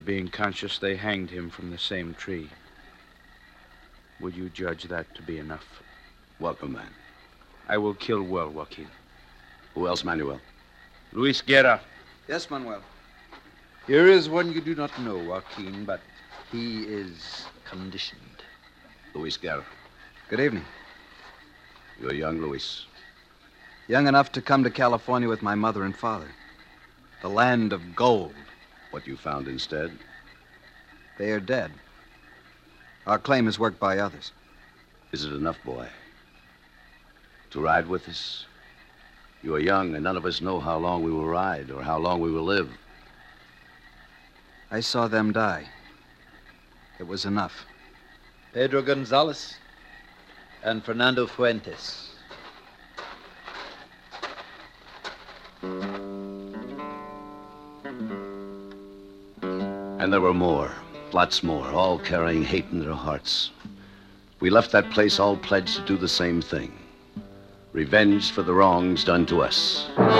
Being conscious, they hanged him from the same tree. Would you judge that to be enough? Welcome, man. I will kill well, Joaquin. Who else, Manuel? Luis Guerra. Yes, Manuel. Here is one you do not know, Joaquin, but he is conditioned. Luis Guerra. Good evening. You're young, Luis. Young enough to come to California with my mother and father. The land of gold. What you found instead? They are dead. Our claim is worked by others. Is it enough, boy? To ride with us? You are young, and none of us know how long we will ride or how long we will live. I saw them die. It was enough. Pedro Gonzalez and Fernando Fuentes. And there were more, lots more, all carrying hate in their hearts. We left that place all pledged to do the same thing. Revenge for the wrongs done to us.